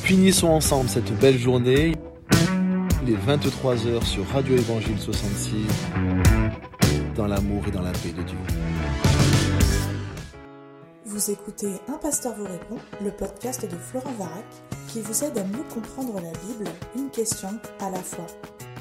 Finissons ensemble cette belle journée. Il est 23h sur Radio Évangile 66, dans l'amour et dans la paix de Dieu. Vous écoutez Un pasteur vous répond, le podcast de Florent Varac, qui vous aide à mieux comprendre la Bible, une question à la fois.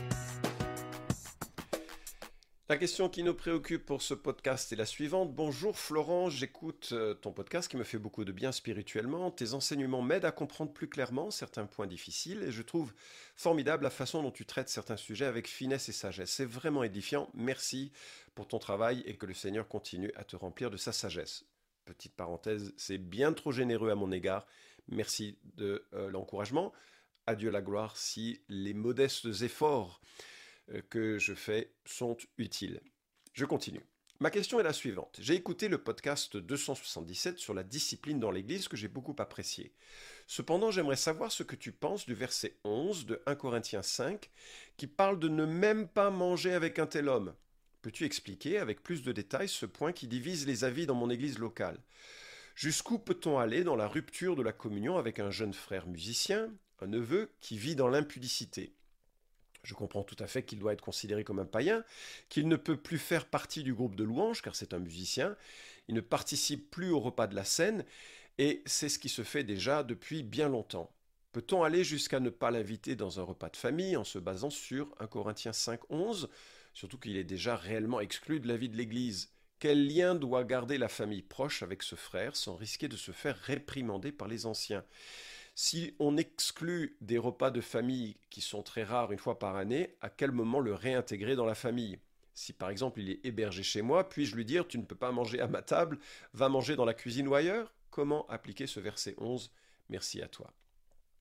La question qui nous préoccupe pour ce podcast est la suivante. Bonjour Florent, j'écoute ton podcast qui me fait beaucoup de bien spirituellement. Tes enseignements m'aident à comprendre plus clairement certains points difficiles et je trouve formidable la façon dont tu traites certains sujets avec finesse et sagesse. C'est vraiment édifiant. Merci pour ton travail et que le Seigneur continue à te remplir de sa sagesse. Petite parenthèse, c'est bien trop généreux à mon égard. Merci de l'encouragement. À Dieu la gloire si les modestes efforts que je fais sont utiles. Je continue. Ma question est la suivante. J'ai écouté le podcast 277 sur la discipline dans l'Église que j'ai beaucoup apprécié. Cependant, j'aimerais savoir ce que tu penses du verset 11 de 1 Corinthiens 5 qui parle de ne même pas manger avec un tel homme. Peux-tu expliquer avec plus de détails ce point qui divise les avis dans mon Église locale ? Jusqu'où peut-on aller dans la rupture de la communion avec un jeune frère musicien, un neveu qui vit dans l'impudicité ? Je comprends tout à fait qu'il doit être considéré comme un païen, qu'il ne peut plus faire partie du groupe de louanges, car c'est un musicien, il ne participe plus au repas de la scène, et c'est ce qui se fait déjà depuis bien longtemps. Peut-on aller jusqu'à ne pas l'inviter dans un repas de famille en se basant sur 1 Corinthiens 5, 11, surtout qu'il est déjà réellement exclu de la vie de l'Église ? Quel lien doit garder la famille proche avec ce frère sans risquer de se faire réprimander par les anciens ? Si on exclut des repas de famille qui sont très rares une fois par année, à quel moment le réintégrer dans la famille ? Si par exemple il est hébergé chez moi, puis-je lui dire « tu ne peux pas manger à ma table, va manger dans la cuisine ou ailleurs ?» Comment appliquer ce verset 11 ? Merci à toi. Waouh !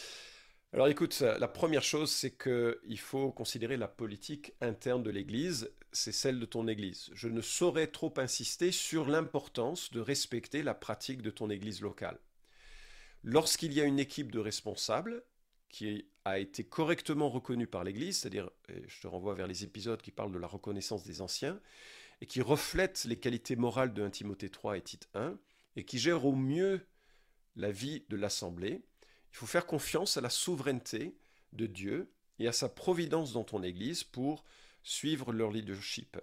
Alors écoute, la première chose, c'est qu'il faut considérer la politique interne de l'Église, c'est celle de ton Église. Je ne saurais trop insister sur l'importance de respecter la pratique de ton Église locale. Lorsqu'il y a une équipe de responsables qui a été correctement reconnue par l'Église, c'est-à-dire, je te renvoie vers les épisodes qui parlent de la reconnaissance des anciens, et qui reflètent les qualités morales de 1 Timothée 3 et Tite 1, et qui gère au mieux la vie de l'Assemblée, il faut faire confiance à la souveraineté de Dieu et à sa providence dans ton Église pour suivre leur leadership.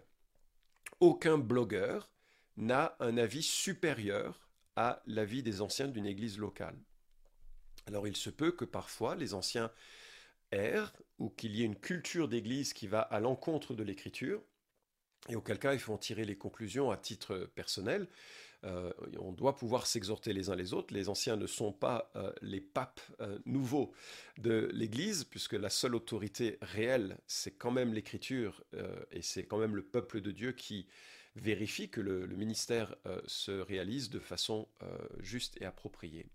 Aucun blogueur n'a un avis supérieur à l'avis des anciens d'une église locale. Alors il se peut que parfois les anciens errent ou qu'il y ait une culture d'église qui va à l'encontre de l'écriture, et auquel cas il faut en tirer les conclusions à titre personnel. On doit pouvoir s'exhorter les uns les autres. Les anciens ne sont pas les papes nouveaux de l'église, puisque la seule autorité réelle, c'est quand même l'écriture, et c'est quand même le peuple de Dieu qui vérifie que le ministère se réalise de façon juste et appropriée.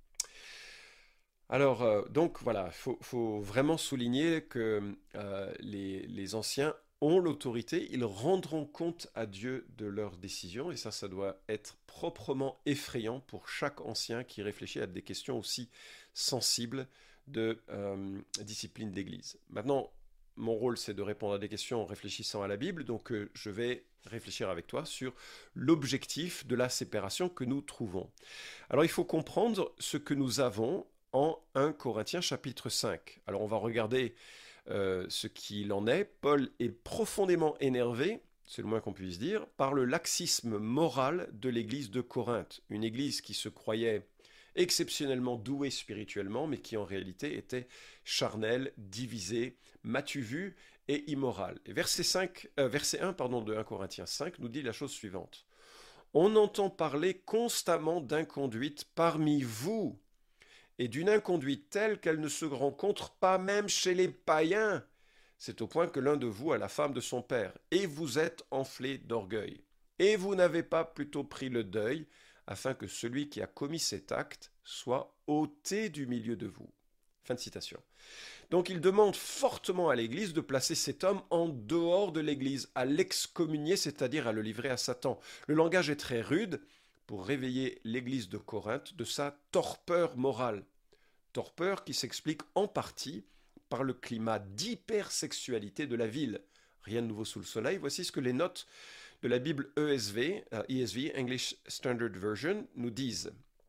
Alors, donc voilà, il faut vraiment souligner que les anciens ont l'autorité, ils rendront compte à Dieu de leurs décisions, et ça doit être proprement effrayant pour chaque ancien qui réfléchit à des questions aussi sensibles de discipline d'église. Maintenant, mon rôle, c'est de répondre à des questions en réfléchissant à la Bible, donc je vais réfléchir avec toi sur l'objectif de la séparation que nous trouvons. Alors, il faut comprendre ce que nous avons en 1 Corinthiens chapitre 5. Alors, on va regarder ce qu'il en est. Paul est profondément énervé, c'est le moins qu'on puisse dire, par le laxisme moral de l'église de Corinthe, une église qui se croyait exceptionnellement douée spirituellement, mais qui en réalité était charnelle, divisée, m'as-tu vu et immorale. Et verset 1 de 1 Corinthiens 5 nous dit la chose suivante. On entend parler constamment d'inconduite parmi vous, et d'une inconduite telle qu'elle ne se rencontre pas même chez les païens. C'est au point que l'un de vous a la femme de son père, et vous êtes enflé d'orgueil. Et vous n'avez pas plutôt pris le deuil, afin que celui qui a commis cet acte soit ôté du milieu de vous. Fin de citation. Donc il demande fortement à l'Église de placer cet homme en dehors de l'Église, à l'excommunier, c'est-à-dire à le livrer à Satan. Le langage est très rude pour réveiller l'Église de Corinthe de sa torpeur morale. Torpeur qui s'explique en partie par le climat d'hypersexualité de la ville. Rien de nouveau sous le soleil. Voici ce que les notes de la Bible ESV, English Standard Version, nous disent.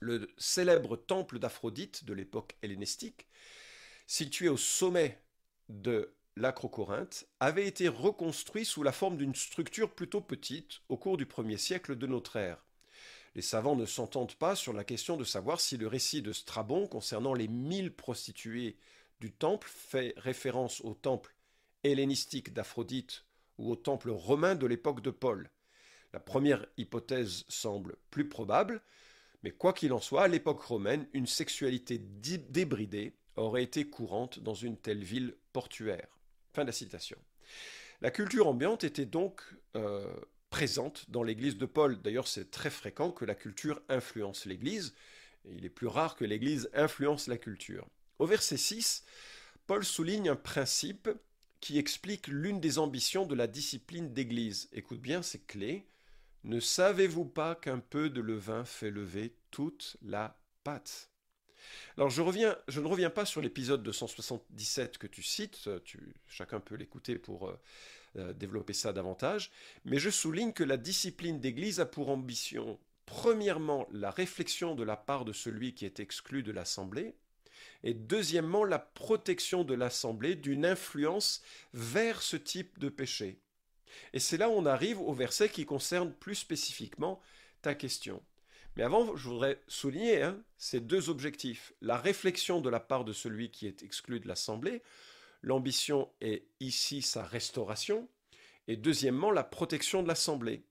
Le célèbre temple d'Aphrodite de l'époque hellénistique, situé au sommet de l'Acrocorinthe, avait été reconstruit sous la forme d'une structure plutôt petite au cours du 1er siècle de notre ère. Les savants ne s'entendent pas sur la question de savoir si le récit de Strabon concernant les 1000 prostituées du temple fait référence au temple hellénistique d'Aphrodite ou au temple romain de l'époque de Paul. La première hypothèse semble plus probable, mais quoi qu'il en soit, à l'époque romaine, une sexualité débridée aurait été courante dans une telle ville portuaire. Fin de la citation. La culture ambiante était donc présente dans l'église de Paul. D'ailleurs, c'est très fréquent que la culture influence l'église. Il est plus rare que l'église influence la culture. Au verset 6, Paul souligne un principe qui explique l'une des ambitions de la discipline d'église. Écoute bien, c'est clé. Ne savez-vous pas qu'un peu de levain fait lever toute la pâte ? Alors je ne reviens pas sur l'épisode 277 que tu cites, chacun peut l'écouter pour développer ça davantage, mais je souligne que la discipline d'église a pour ambition, premièrement, la réflexion de la part de celui qui est exclu de l'assemblée, et deuxièmement, la protection de l'assemblée d'une influence vers ce type de péché. Et c'est là où on arrive au verset qui concerne plus spécifiquement ta question. Mais avant, je voudrais souligner ces deux objectifs. La réflexion de la part de celui qui est exclu de l'assemblée. L'ambition est ici sa restauration. Et deuxièmement, la protection de l'assemblée.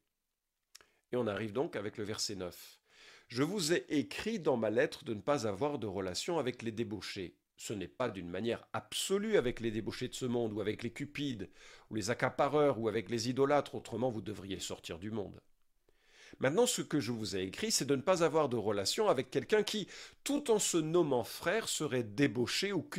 Et on arrive donc avec le verset 9. Je vous ai écrit dans ma lettre de ne pas avoir de relation avec les débauchés. Ce n'est pas d'une manière absolue avec les débauchés de ce monde, ou avec les cupides, ou les accapareurs, ou avec les idolâtres, autrement vous devriez sortir du monde. Maintenant, ce que je vous ai écrit, c'est de ne pas avoir de relation avec quelqu'un qui, tout en se nommant frère, serait débauché ou